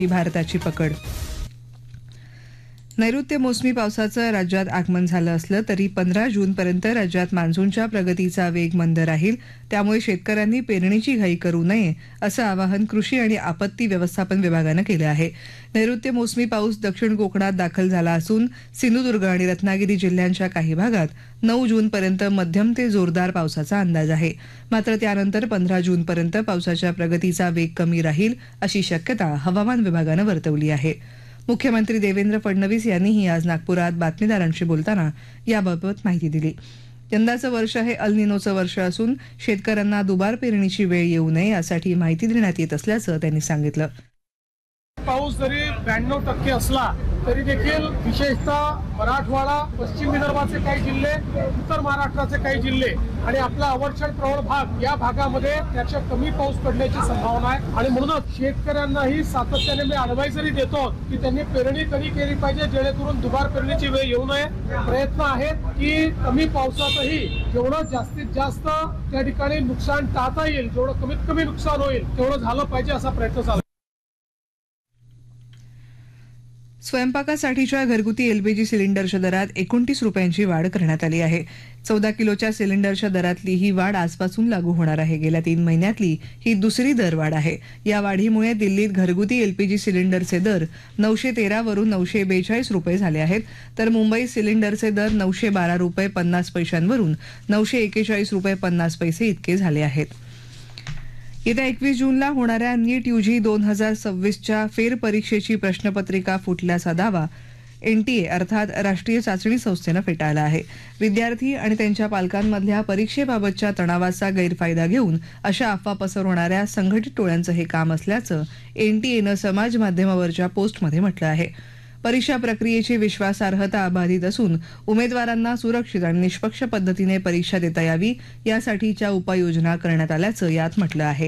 भारताची पकड. नैऋत्य मोसमी पावसाचं राज्यात आगमन झालं असलं तरी 15 जूनपर्यंत राज्यात मान्सूनच्या प्रगतीचा वेग मंद राहील. त्यामुळे शेतकऱ्यांनी पेरणीची घाई करू नये असं आवाहन कृषी आणि आपत्ती व्यवस्थापन विभागानं केलं आहे. नैऋत्य मोसमी पाऊस दक्षिण कोकणात दाखल झाला असून सिंधुदुर्ग आणि रत्नागिरी जिल्ह्यांच्या काही भागात 9 जूनपर्यंत मध्यम ते जोरदार पावसाचा अंदाज आहे. मात्र त्यानंतर 15 जूनपर्यंत पावसाच्या प्रगतीचा वेग कमी राहील अशी शक्यता हवामान विभागानं वर्तवली आहे. मुख्यमंत्री देवेंद्र फडणवीस यांनीही आज नागपुरात बातमीदारांशी बोलताना याबाबत माहिती दिली. यंदाचं वर्ष हे अल निनोचं वर्ष असून शेतकऱ्यांना दुबार पेरणीची वेळ येऊ नये यासाठी माहिती देण्यात येत असल्याचं त्यांनी सांगितलं. पाऊस जरी 92% असला तरी देखील विशेषतः मराठवाडा, पश्चिम विदर्भाचे काही जिल्हे, उत्तर महाराष्ट्राचे काही जिल्हे आणि आपला अवर्षण प्रवण भाग या भागामध्ये त्याच्या कमी पाऊस पडण्याची संभावना आहे. आणि म्हणूनच शेतकऱ्यांनाही सातत्याने मी ॲडवायझरी देतो की त्यांनी पेरणी कधी केली पाहिजे जेणेकरून दुबार पेरणीची वेळ येऊ नये. प्रयत्न आहेत की कमी पावसातही जेवढं जास्तीत जास्त त्या ठिकाणी नुकसान टाळता येईल, जेवढं कमीत कमी नुकसान होईल तेवढं झालं पाहिजे असा प्रयत्न चालू. स्वयंपाकासाठीच्या घरगुती एलपीजी सिलेंडरच्या दरात 29 रुपयांची वाढ करण्यात आली आहे. 14 किलोच्या सिलेंडरच्या दरातली ही वाढ आजपासून लागू होणार आहे. गेल्या 3 महिन्यातली ही दुसरी दरवाढ आहे. या वाढीमुळे दिल्लीत घरगुती एलपीजी सिलेंडरचे दर 913 वरून 942 रुपये झाले आहेत, तर मुंबईत सिलेंडरचे दर 912 रुपये 50 पैशांवरून 941 रुपये 50 पैसे इतके झाले आहेत. येत्या 21 जूनला होणाऱ्या नीट यूजी 2026च्या फेरपरीक्षेची प्रश्नपत्रिका फुटल्याचा दावा एनटीए अर्थात राष्ट्रीय चाचणी संस्थेनं फेटाळला आहे. विद्यार्थी आणि त्यांच्या पालकांमधल्या परीक्षेबाबतच्या तणावाचा गैरफायदा घेऊन अशा अफवा पसरवणाऱ्या संघटित टोळ्यांचं हे काम असल्याचं एनटीएनं समाज माध्यमावरच्या पोस्टमध्ये म्हटलं आहे. परीक्षा प्रक्रियेची विश्वासार्हता अबाधित असून उमेदवारांना सुरक्षित आणि निष्पक्ष पद्धतीने परीक्षा देता यावी यासाठीच्या उपाययोजना करण्यात आल्याचं यात म्हटलं आहे.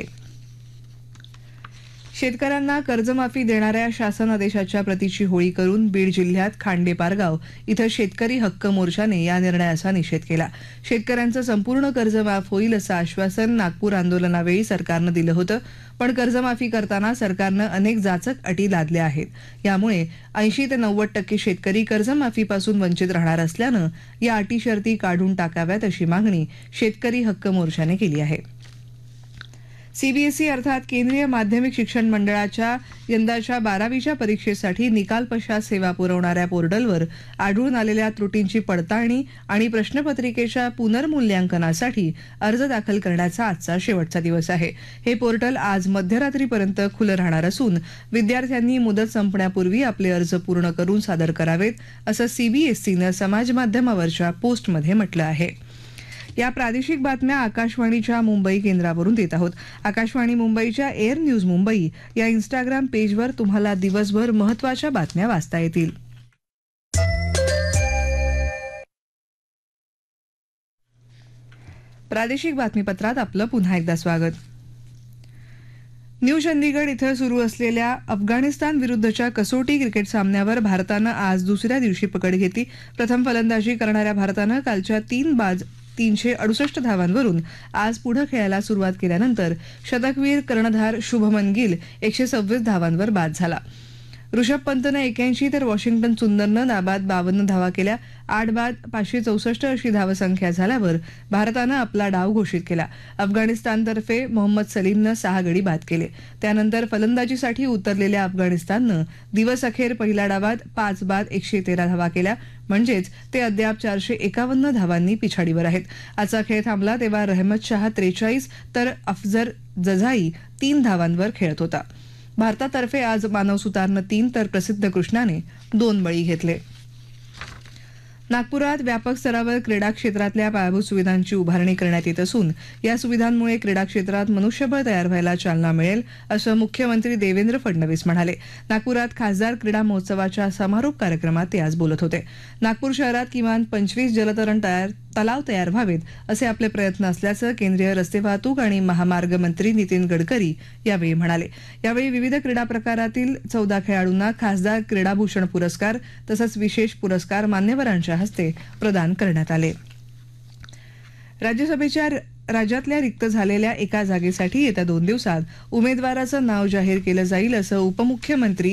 शेतकऱ्यांना कर्जमाफी देणाऱ्या शासन आदेशाच्या प्रतीची होळी करून बीड जिल्ह्यात खांडेपारगाव इथं शेतकरी हक्क मोर्चाने या निर्णयाचा निषेध केला. शेतकऱ्यांचं संपूर्ण कर्ज माफ होईल असं आश्वासन नागपूर आंदोलनावेळी सरकारनं दिलं होतं, पण कर्जमाफी करताना सरकारनं अनेक जाचक अटी लादल्या आहेत. यामुळे 80 ते 90% शेतकरी कर्जमाफीपासून वंचित राहणार असल्यानं या अटी शर्ती काढून टाकाव्यात अशी मागणी शेतकरी हक्क मोर्चाने केली आहे. सीबीएसई अर्थात केंद्रीय माध्यमिक शिक्षण मंडळाच्या यंदाच्या 12वीच्या परीक्षेसाठी निकाल पश्चात सेवा पुरवणाऱ्या पोर्टलवर आढळून आलेल्या त्रुटींची पडताळणी आणि प्रश्नपत्रिकेच्या पुनर्मूल्यांकनासाठी अर्ज दाखल करण्याचा आजचा शेवटचा दिवस आहे. हे पोर्टल आज मध्यरात्रीपर्यंत खुलं राहणार असून विद्यार्थ्यांनी मुदत संपण्यापूर्वी आपले अर्ज पूर्ण करून सादर करावेत असं सीबीएसईनं समाजमाध्यमावरच्या पोस्टमध्ये म्हटलं आहे. या प्रादेशिक बातम्या आकाशवाणीच्या मुंबई केंद्रावरून देत आहोत. आकाशवाणी मुंबईच्या एअर न्यूज मुंबई या इंस्टाग्राम पेजवर तुम्हाला दिवसभर महत्त्वाच्या बातम्या वाचता येतील. प्रादेशिक बातमीपत्रात आपलं पुन्हा एकदा स्वागत. न्यू चंदीगड इथं सुरू असलेल्या अफगाणिस्तान विरुद्धच्या कसोटी क्रिकेट सामन्यावर भारतानं आज दुसऱ्या दिवशी पकड घेतली. प्रथम फलंदाजी करणाऱ्या भारतानं कालच्या 368 धावांवरून आज पुढे खेळायला सुरुवात केल्यानंतर शतकवीर कर्णधार शुभमन गिल 126 धावांवर बाद झाला. ऋषभ पंतनं 81 तर वॉशिंग्टन सुंदरनं नाबाद 52 धावा केल्या. 8 बाद 564 अशी धावसंख्या झाल्यावर भारतानं आपला डाव घोषित केला. अफगाणिस्तानतर्फे मोहम्मद सलीमनं 6 गडी बाद केले. त्यानंतर फलंदाजीसाठी उतरलेल्या अफगाणिस्ताननं दिवस अखेर पहिल्या डावात 5 बाद 113 धावा केल्या. म्हणजेच ते अद्याप 451 धावांनी पिछाडीवर आहेत. आजचा खेळ थांबला तेव्हा रहमत शाह 43 तर अफजल जझाई 3 धावांवर खेळत होता. भारतातर्फे आज मानव सुतारनं 3 तर प्रसिद्ध कृष्णाने 2 बळी घेतले. नागपुरात व्यापक स्तरावर क्रीडा क्षेत्रातल्या पायाभूत सुविधांची उभारणी करण्यात येत असून या सुविधांमुळे क्रीडा क्षेत्रात मनुष्यबळ तयार व्हायला चालना मिळेल असं मुख्यमंत्री देवेंद्र फडणवीस म्हणाले. नागपुरात खासदार क्रीडा महोत्सवाच्या समारोप कार्यक्रमात ते आज बोलत होते. नागपूर शहरात किमान 25 जलतरण तलाव तयार व्हावेत असे आपले प्रयत्न असल्याचं केंद्रीय रस्ते वाहतूक आणि महामार्ग मंत्री नितीन गडकरी यावेळी म्हणाले. यावेळी विविध क्रीडा प्रकारातील 14 खेळाडूंना खासदार क्रीडाभूषण पुरस्कार तसंच विशेष पुरस्कार मान्यवरांच्या हस्ते प्रदान करण्यात आले. राज्यसभेच्या राज्यातल्या रिक्त झालेल्या एका जागेसाठी येत्या 2 दिवसात उमेदवाराचं नाव जाहीर केलं जाईल असं उपमुख्यमंत्री